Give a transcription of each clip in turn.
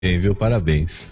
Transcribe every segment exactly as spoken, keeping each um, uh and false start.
viu? Parabéns.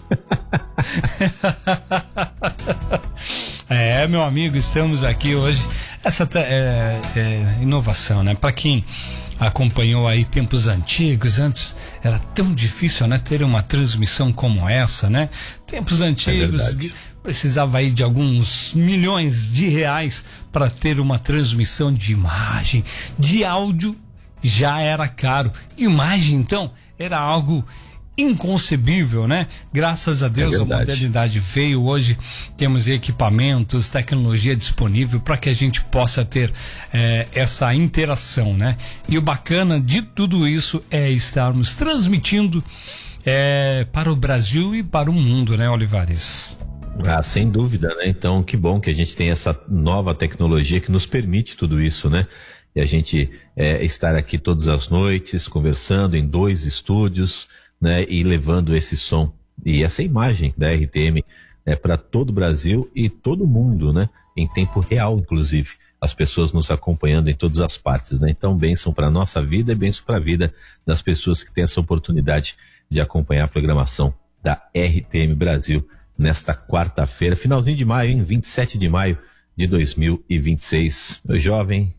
É, meu amigo, estamos aqui hoje. Essa é, é inovação, né? Para quem acompanhou aí tempos antigos, antes era tão difícil, né, ter uma transmissão como essa, né? Tempos antigos, é precisava aí de alguns milhões de reais para ter uma transmissão de imagem, de áudio já era caro. Imagem, então, era algo inconcebível, né? Graças a Deus é a modernidade veio. Hoje temos equipamentos, tecnologia disponível para que a gente possa ter eh, essa interação, né? E o bacana de tudo isso é estarmos transmitindo eh, para o Brasil e para o mundo, né, Olivares? Ah, sem dúvida, né? Então, que bom que a gente tem essa nova tecnologia que nos permite tudo isso, né? E a gente é, estar aqui todas as noites conversando em dois estúdios, né, e levando esse som e essa imagem da R T M, né, para todo o Brasil e todo o mundo, né, em tempo real, inclusive, as pessoas nos acompanhando em todas as partes, né? Então, bênção para a nossa vida e bênção para a vida das pessoas que têm essa oportunidade de acompanhar a programação da R T M Brasil nesta quarta-feira, finalzinho de maio, hein? vinte e sete de maio de dois mil e vinte e seis. Meu jovem,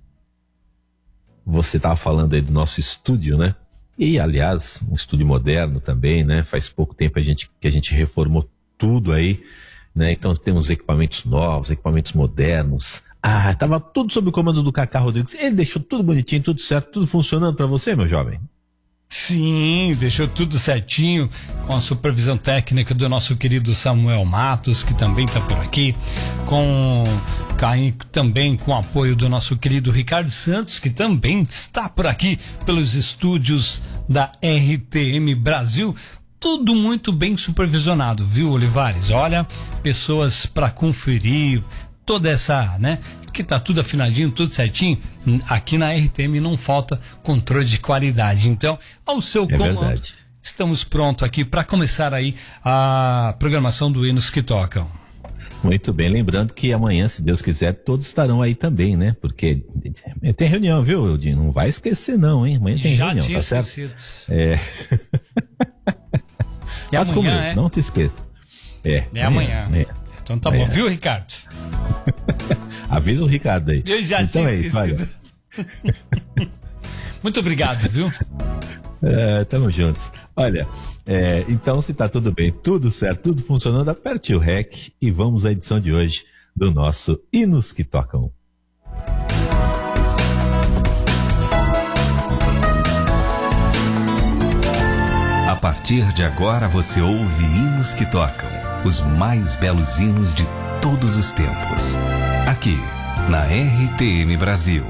você estava falando aí do nosso estúdio, né? E, aliás, um estúdio moderno também, né? Faz pouco tempo a gente, que a gente reformou tudo aí, né? Então temos equipamentos novos, equipamentos modernos. Ah, tava tudo sob o comando do Cacá Rodrigues. Ele deixou tudo bonitinho, tudo certo, tudo funcionando para você, meu jovem? Sim, deixou tudo certinho, com a supervisão técnica do nosso querido Samuel Matos, que também está por aqui, com também com o apoio do nosso querido Ricardo Santos, que também está por aqui pelos estúdios da R T M Brasil. Tudo muito bem supervisionado, viu, Olivares? Olha, pessoas para conferir toda essa, né? Que tá tudo afinadinho, tudo certinho. Aqui na R T M não falta controle de qualidade. Então, ao seu é comando, verdade. Estamos prontos aqui para começar aí a programação do Hinos que Tocam. Muito bem, lembrando que amanhã, se Deus quiser, todos estarão aí também, né? Porque tem reunião, viu, Eudinho? Não vai esquecer não, hein? Amanhã tem Já reunião, tinha tá certo? esquecido. É. E Mas amanhã, comigo, é? não se esqueça. É, É amanhã. É. Então tá amanhã. bom, viu, Ricardo? Avisa o Ricardo aí. Eu já então tinha é isso, esquecido. Muito obrigado, viu? É, tamo juntos. Olha, é, então se tá tudo bem, tudo certo, tudo funcionando, aperte o rec e vamos à edição de hoje do nosso Hinos que Tocam. A partir de agora você ouve Hinos que Tocam, os mais belos hinos de todos os tempos. Aqui, na R T M Brasil.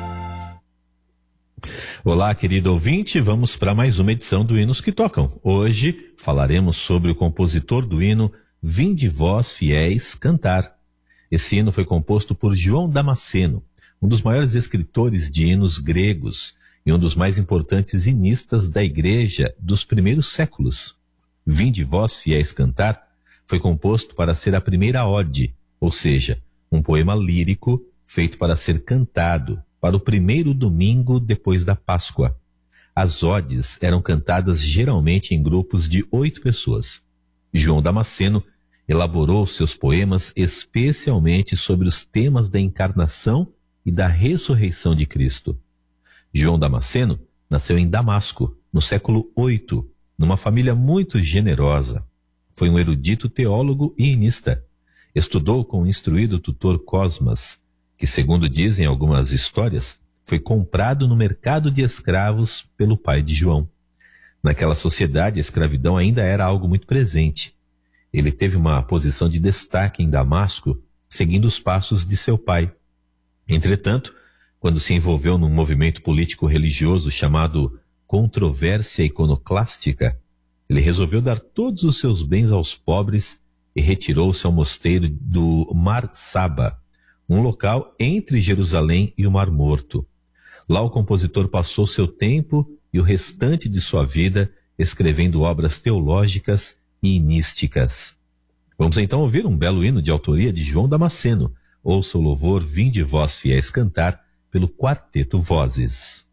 Olá, querido ouvinte, vamos para mais uma edição do Hinos que Tocam. Hoje falaremos sobre o compositor do hino Vinde Vós Fiéis Cantar. Esse hino foi composto por João Damasceno, um dos maiores escritores de hinos gregos e um dos mais importantes hinistas da igreja dos primeiros séculos. Vinde Vós Fiéis Cantar foi composto para ser a primeira ode, ou seja, um poema lírico feito para ser cantado para o primeiro domingo depois da Páscoa. As odes eram cantadas geralmente em grupos de oito pessoas. João Damasceno elaborou seus poemas especialmente sobre os temas da encarnação e da ressurreição de Cristo. João Damasceno nasceu em Damasco, no século oito, numa família muito generosa. Foi um erudito teólogo e hinista. Estudou com o instruído tutor Cosmas, que, segundo dizem algumas histórias, foi comprado no mercado de escravos pelo pai de João. Naquela sociedade, a escravidão ainda era algo muito presente. Ele teve uma posição de destaque em Damasco, seguindo os passos de seu pai. Entretanto, quando se envolveu num movimento político-religioso chamado Controvérsia Iconoclástica, ele resolveu dar todos os seus bens aos pobres e retirou-se ao mosteiro do Mar Saba, um local entre Jerusalém e o Mar Morto. Lá o compositor passou seu tempo e o restante de sua vida escrevendo obras teológicas e hinísticas. Vamos então ouvir um belo hino de autoria de João Damasceno. Ouça o louvor Vinde Vós Fiéis Cantar, pelo Quarteto Vozes.